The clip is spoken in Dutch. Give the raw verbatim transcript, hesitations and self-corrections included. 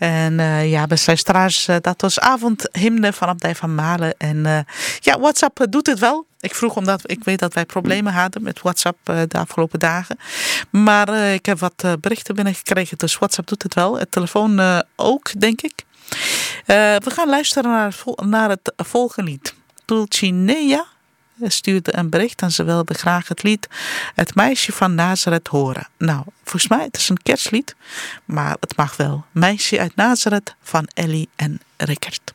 En uh, ja, beste luisteraars, uh, dat was avondhymne van Abdij van Malen. En uh, ja, WhatsApp uh, doet het wel. Ik vroeg omdat ik weet dat wij problemen hadden met WhatsApp uh, de afgelopen dagen. Maar uh, ik heb wat uh, berichten binnengekregen, dus WhatsApp doet het wel. Het telefoon uh, ook, denk ik. Uh, we gaan luisteren naar het, vol- naar het volgende lied. Dulcinea stuurde een bericht en ze wilde graag het lied Het Meisje van Nazareth horen. Nou, volgens mij het is een kerstlied, maar het mag wel. Meisje uit Nazareth van Ellie en Rickert.